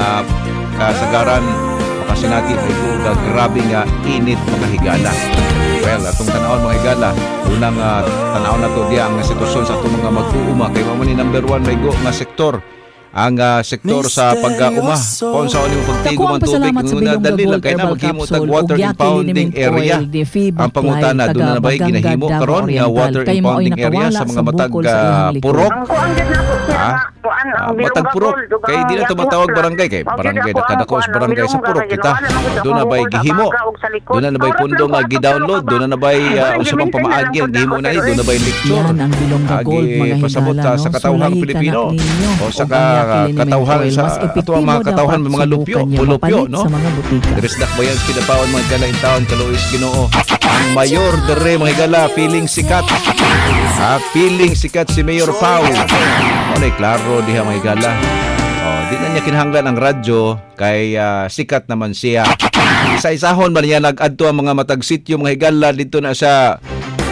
nga kasagaran makasinati ay ko grabe nga init mga higala. Well, atong tanawon mga higala, unang tanawon na to diya ang sitwasyon sa atong mga mag-uuma kay mao ni number 1 may go nga sektor. Ang sektor sa pag-uma kung sa uling pagtigo ng tubig nguna dali lang kay na maghimo tag water impounding area. Ang pangutana doon na ba'y ginahimo karon nga water impounding area sa mga matag purok. Matag purok kay di na to matawag barangay kay barangay kadakos barangay sa purok kita. Doon na ba'y gihimo. Doon na ba'y pundo nga gi-download, doon na ba'y usabang pamaagi ang gihimo na doon na ba'y lecture. Pasabot sa katawhang Pilipino o sa katawhan sa ato ang mga katawhan mga lupyo, bulupyo, no? Dres dakbayan pinapawan mga higala taon kaluis Ginoo. Ang mayor dere mga higala feeling sikat. Feeling sikat si Mayor Pau. Oy klaro diha mga higala. Di na niya kinahanglan ang radyo kay sikat naman siya. Isa-isahon man niya nag-adto ang mga matag sityo mga higala dito na siya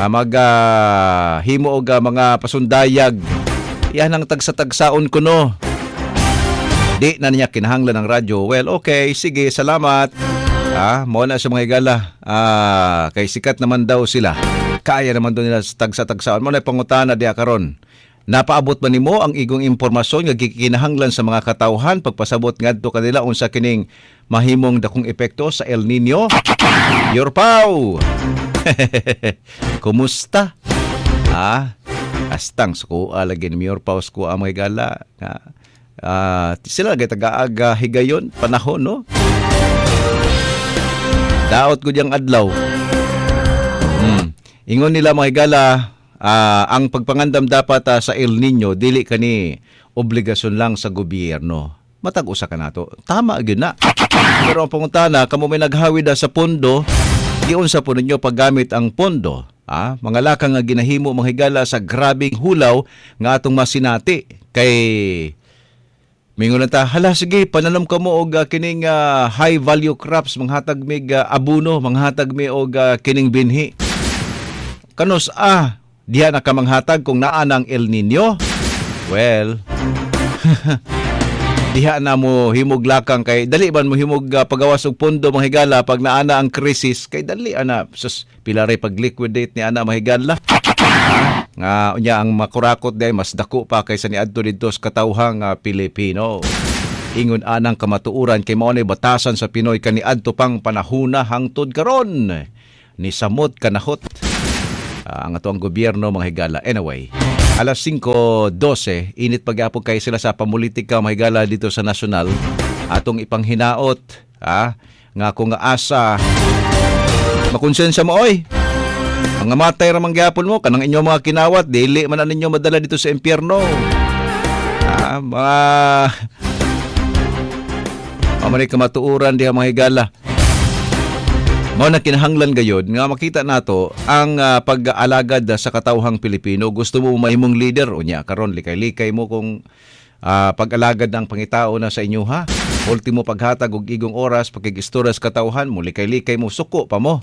himo og mga pasundayag. Yan ang tagsa-tagsaon kuno. Di na niya kinahanglan ng radyo. Well, okay, sige, salamat. Mao na sa mga higala. Kay sikat naman daw sila. Kaya naman doon nila tagsa-tagsaon. Mao na pangutana diya karon. Napaabot ba nimo ang igong impormasyon nga gikinahanglan sa mga katawhan pagpasabot ngadto kanila unsa kining mahimong dakong epekto sa El Nino? Your Pau. Kumusta? Astang sukuha lagi ni Mayor Pau sukuha mga higala. Sila taga-aga higayon panahon no. Daot ko diyang adlaw. Ingon nila mga higala, ang pagpangandam dapat sa El Nino dili kani obligasyon lang sa gobyerno. Matag usa ka nato. Tama gyud na. Pero ang pangutana kamo may naghawid sa pondo, giun sa po ninyo paggamit ang pondo. Mga lakang nga ginahimo mga higala sa grabing hulaw nga atong masinati kay mingon ta hala sige pananom kamo og kining high value crops manghatag mig abuno manghatag mi og kining binhi kanos diha na ka manghatag kung naa nang El Nino. Well diha na mo himog lakang kay dali man mo himog pagawas og pondo mga higala pag naa na ang krisis kay dali ana sus pilaray pag liquidate ni ana mga higala nga unya ang makurakot day mas dako pa kaysa ni adto didto sa katawhang Pilipino. Ingon anang kamatuuran kay mao ni batasan sa Pinoy kani adto pang panahuna hangtod karon ni samot kanahot ang ato ang gobyerno mga higala. Anyway, alas 5:12 init pagyapon kay sila sa pamulitika mga higala dito sa nasyonal atong ipanghinaot nga kung asa makonsensya mo oy. Mga matay ramang gyapon mo kanang inyo mga kinawat dili man ninyo madala dito sa impyerno. Mga kamatuuran diha mga higala. Mao na kinahanglan gayud nga makita nato ang pag-aalagad sa katawhang Pilipino. Gusto mo mahimong leader unya karon likay-likay mo kung pag-alagad ng pangitao na sa inyo ha. Ultimo paghatag og igong oras pakigistorya sa katawhan mo likay-likay mo suko pa mo.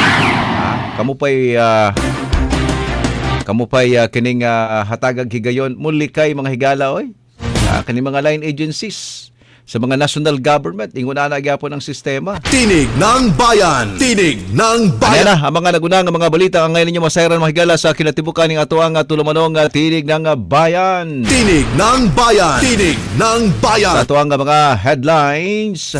Kamu pa'y kining hatagag higayon muli kay mga higala oy. Kani mga line agencies sa mga national government ingon na gyapon ang sistema. Tinig ng bayan. Tinig ng bayan. Ang mga nagunang mga balita ang ngayon ninyo masayran mga higala sa kinatibukan ning ato ang tulumanong Tinig ng Bayan. Tinig ng bayan. Tinig ng bayan. Sa ato ang mga headlines.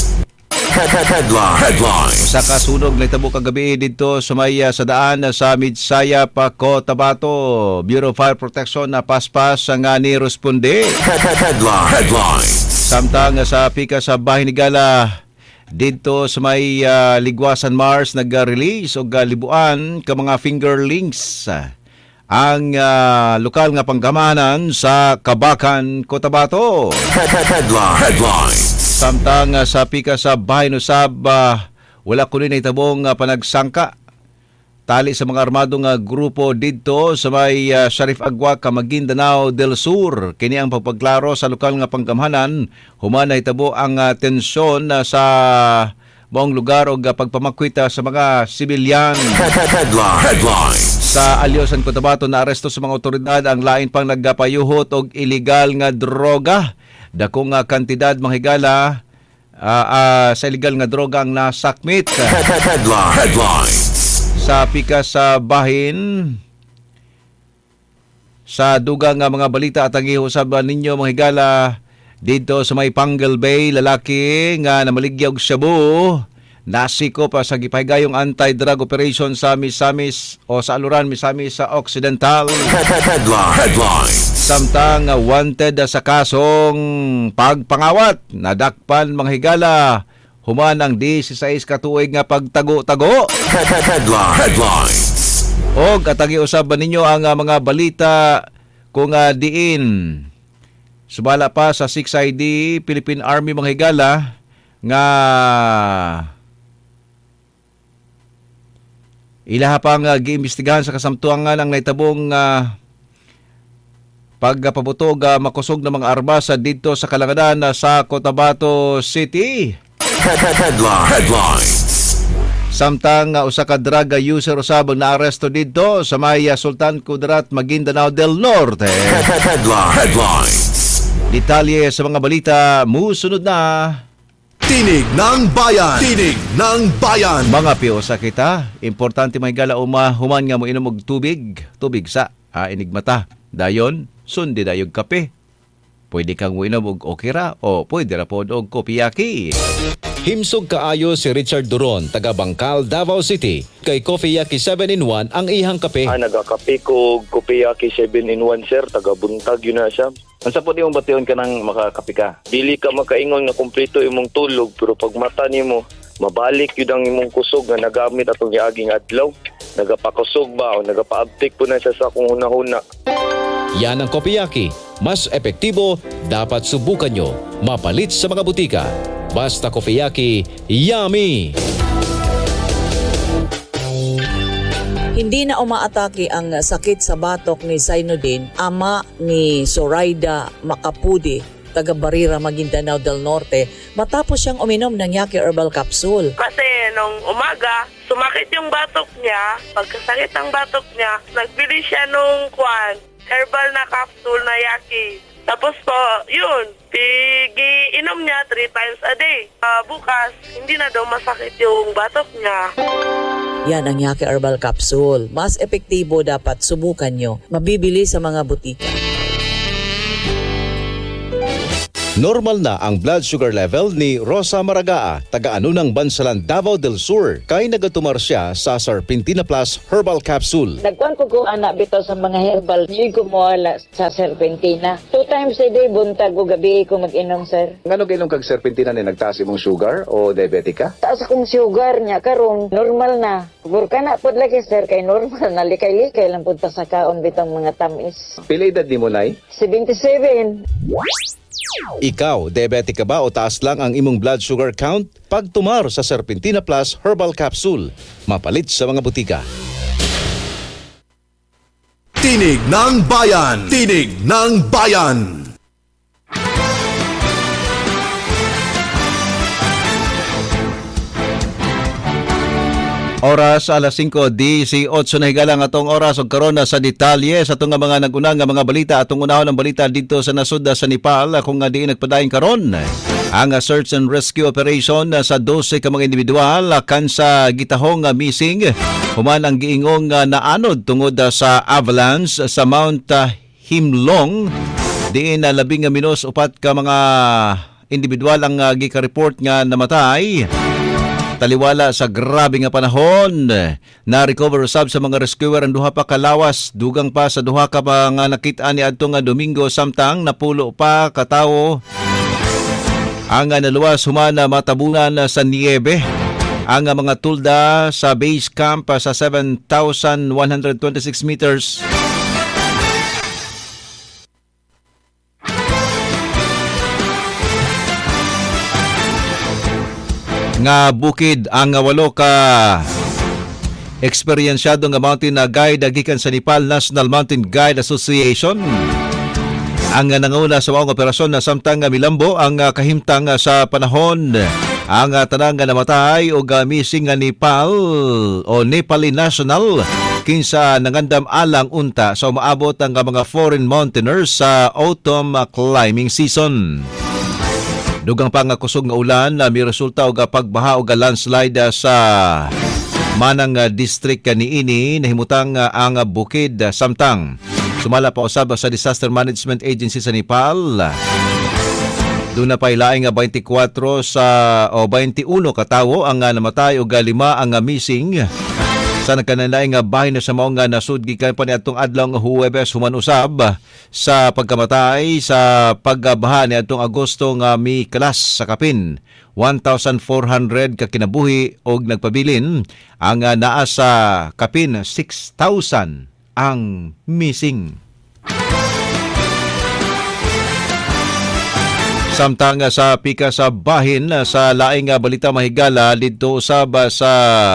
Headlines. Sa kasunog na itabo kagabi dito sumaya sa daan sa Midsaya pa Cotabato. Bureau of Fire Protection na paspas nga ni responde. Headlines. Samtang sa pika sa bahin ni Gala dito sa may Ligwasan Mars nag-release og libuan ka mga fingerlings ang lokal nga panggamanan sa Kabakan, Cotabato. Headlines. Samtang sa pika sa bahin usab wala kunin na itabong panagsangka tali sa mga armadong grupo dito sa may Sharif Agua, Maguindanao del Sur. Kini ang pagpaglaro sa lokal nga panggamhanan. Human na itabo ang tensyon sa buong lugar o pagpamakwita sa mga sibilyan. Headlines. Sa Alyosan, Cotabato na aresto sa mga otoridad ang lain pang nagpayuhot og illegal nga droga Dako nga kantidad mga higala sa illegal nga droga ang nasakmit Headlines. sa pika sa bahin. Sa dugang nga mga balita at ang iusaban ninyo mga higala dito sa may Pangal Bay, lalaki nga namaligya og shabu nasiko pa sa gipahigayong anti-drug operation sa Misamis o sa Aluran, Misamis sa Occidental. Headlines. Samtang wanted sa kasong pagpangawat, nadakpan mga higala human ang 16 katuig nga pagtago-tago. Headlines. O katagi usaban ninyo ang mga balita kung diin sumala pa sa 6ID Philippine Army mga higala nga ilaha pang giimbestigahan sa kasamtuangan ang naitabong pagpabutog makusog ng mga armas dito sa kalangadan sa Cotabato City. Headlines. Samtang usa ka drug user usab na aresto dito sa may Sultan Kudarat, Maguindanao del Norte. Headlines. Detalye sa mga balita musunod na. Tinig ng bayan. Tinig ng bayan. Mga piyosa kita, importante may gala human nga mo inom og tubig sa inigmata. Dayon, sundi dayog kape. Pwede kang mo inom og okira o pwede ra pod og kopiyaki. Himsog kaayo si Richard Duron, taga Bangkal, Davao City. Kay Coffee Yaki 7-in-1 ang ihang kape. Nagakape ko Kopeyaki 7-in-1 sir, taga Buntag yun na siya. Ansa po di mong bation ka ng makakape ka? Dili ka makaingon nga kumpleto imong tulog, pero pag mata nimo mabalik yun ang imong kusog nga nagamit atong giaging adlaw. Nagapakusog ba o nagapaabtik po na siya sa kung huna-huna. Yan ang Coffee Yaki. Mas epektibo, dapat subukan nyo. Mapalit sa mga butika. Basta Coffee Yaki, yummy! Hindi na umaatake ang sakit sa batok ni Zainuddin, ama ni Zoraida Macapudi, taga Barira, Maguindanao del Norte, matapos siyang uminom ng Yaki Herbal Capsule. Kasi nung umaga, sumakit yung batok niya. Pagkasakit ng batok niya, nagbili siya nung herbal na capsule na Yaki. Tapos po, yun, inom niya 3 times a day. Bukas, hindi na daw masakit yung batok niya. Yan ang Yaki Herbal Capsule. Mas epektibo, dapat subukan nyo. Mabibili sa mga butika. Normal na ang blood sugar level ni Rosa Maragaa, taga-ano ng Bansalan, Davao del Sur, kay nagatumar siya sa Serpentina Plus Herbal Capsule. Nagkuhan ko anak bitaw sa mga herbal. Hindi ko mawala sa Serpentina. 2 times a day, buntag o gabi ko mag-inom, sir. Ngano kainom kag Serpentina ni nagtaas imong sugar o diabetic ka? Taas akong sugar niya, karon normal na. Burka na po lagi, sir, kay normal na. Likay-likay lang po sa kaon bitang mga tamis. Pila edad nimo nay? 77. Ikaw, diabetic ka ba o taas lang ang imong blood sugar count? Pagtumar sa Serpentina Plus Herbal Capsule. Mapalit sa mga butika. Tinig ng bayan. Tinig ng bayan. Oras alas 5:18 na higala nga atong oras ug karon na sa detalye sa atong mga nag-una nga mga balita. Atong unahon ang balita dito sa nasud sa Nepal kung nga diin nagpadayon karon ang search and rescue operation sa 12 ka mga individual kansa gitahong missing human ang giingong naanod tungod sa avalanche sa Mount Himlong. Diin labing minus 4 ka mga individual ang gika-report nga namatay. Taliwala sa grabe nga panahon, na-recover usab sa mga rescuer ang duha pa ka lawas, dugang pa sa duha ka mga nakita ni adto nga Domingo, samtang napulo pa ka tawo ang naluwas human matabunan sa niebe. Ang mga tulda sa base camp sa 7,126 meters. Nga bukid ang 8 ka eksperyensyado nga mountain guide gikan sa Nepal National Mountain Guide Association. Ang nanguna sa mga operasyon na samtang milambo ang kahimtang sa panahon. Ang tanang namatay o missing nga Nepal o Nepali National kinsa nangandam alang unta sa umaabot ang mga foreign mountaineers sa autumn climbing season. Dugang pa nga kusog nga ulan na may resulta og pagbaha og landslide sa manang district niini nahimutang ang bukid samtang sumala pa usab sa Disaster Management Agency sa Nepal. Doon na pa ilaing 24 o 21 katawo ang namatay ug 5 ang missing sa nagkanalaing bahin na sa maong nasud gikan pa niadtong adlaw nga Huwebes human usab sa pagkamatay sa pagbaha niadtong Agosto nga mikalas sa kapin. 1,400 ka kinabuhi og nagpabilin ang naa sa kapin 6,000 ang missing. Samtang sa pika sa bahin sa laing balita mahigala didto usab sa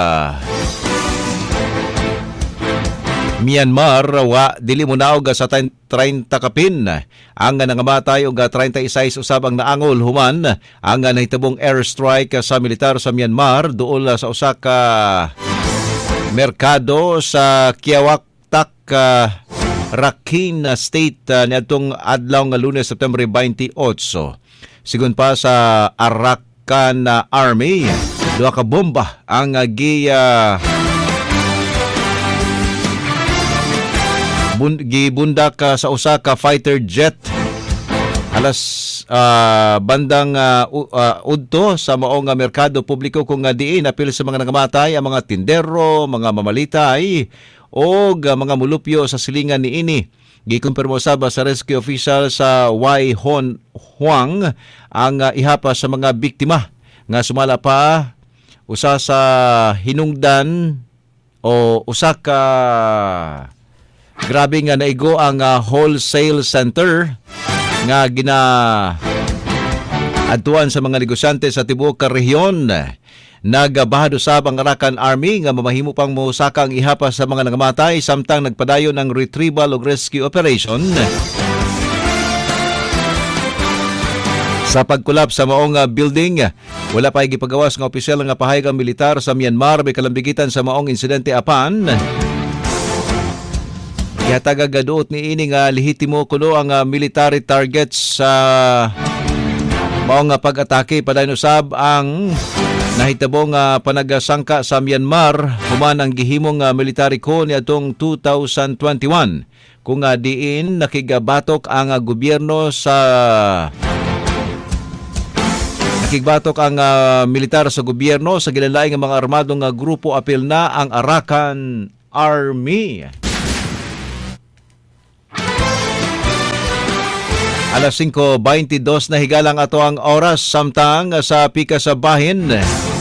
Myanmar wa dili mo naog sa 30 kapin ang nangamatay og 36 usab ang naangol human ang nahitabong airstrike sa militar sa Myanmar duol sa usa ka merkado sa Kiawaktak Rakhine State niadtong adlaw nga Lunes September 28. Sigun pa sa Arakan Army, duha ka bomba ang gibundak sa usa ka fighter jet alas bandang udto sa maong merkado publiko kung diin apil sa mga nangamatay ang mga tindero, mga mamalitay o mga mulupyo sa silingan niini. Gikumpirmo sa rescue official sa Wai Hon Huang ang ihapa sa mga biktima nga sumala pa usa sa hinungdan o usa ka grabe nga naigo ang wholesale center nga adtuan sa mga negosyante sa tibuok ka rehiyon. Nagbahad usab ang Arakan Army nga mamahimo pang mohusaka ang ihapa sa mga nangamatay samtang nagpadayon ang retrieval ug rescue operation. Sa pagkulap sa maong building, wala pa gipagawas nga opisyal nga pahayagang militar sa Myanmar may kalambigitan sa maong insidente apan. Ihatag gaduot ni ini nga lehitimo kuno ang military targets sa maong pag-atake padayon usab ang nahitabong panagasangka sa Myanmar human ang gihimong military coup niadtong 2021 kung diin nakigabatok ang gobyerno sa militar sa gobyerno sa ginalaing mga armadong grupo apil na ang Arakan Army. Alas 5:22 na higalang ato ang oras samtang sa pika sa bahin.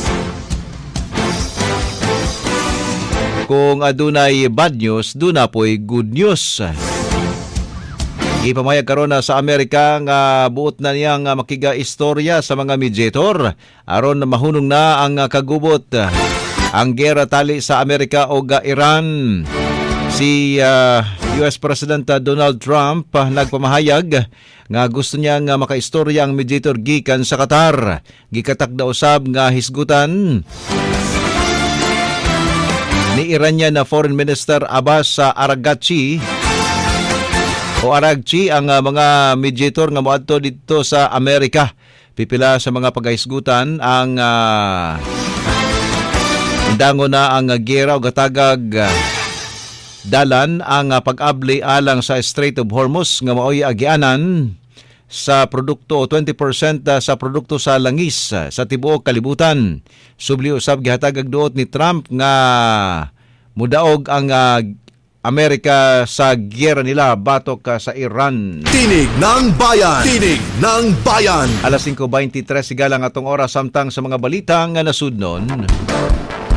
Kung adunay bad news, duna po'y good news. Ipamayag karon sa Amerika nga buot na niyang makiga-istorya sa mga mediator aron mahunong na ang kagubot ang gera tali sa Amerika o Iran. Si US President Donald Trump nagpamahayag nga gusto niya nga makaistorya ang mediator gikan sa Qatar. Gikatak daw usab nga hisgutan ni Iranian na Foreign Minister Abbas Araghchi ang mga mediator nga moadto dito sa Amerika. Pipila sa mga paghisgutan ang dango na ang gera o gatagag dalan ang pag-abli alang sa Strait of Hormuz nga maoy agianan sa produkto o 20% sa produkto sa langis sa tibuok kalibutan. Subli usab gihatag duot ni Trump nga mudaog ang Amerika sa giyera nila batok sa Iran. Tinig ng Bayan! Tinig ng Bayan! Alas 5:23 sigalang atong oras samtang sa mga balita nga nasudnon.